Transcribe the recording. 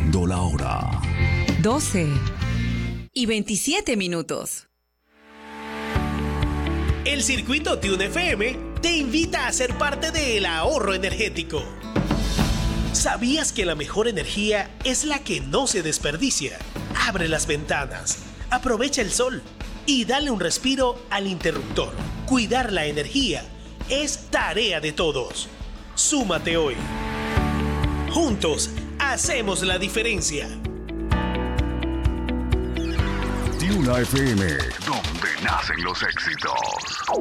Siendo la hora 12:27. El circuito Tune FM te invita a ser parte del ahorro energético. ¿Sabías que la mejor energía es la que no se desperdicia? Abre las ventanas, aprovecha el sol y dale un respiro al interruptor. Cuidar la energía es tarea de todos. Súmate hoy. Juntos hacemos la diferencia. Tune FM, donde nacen los éxitos.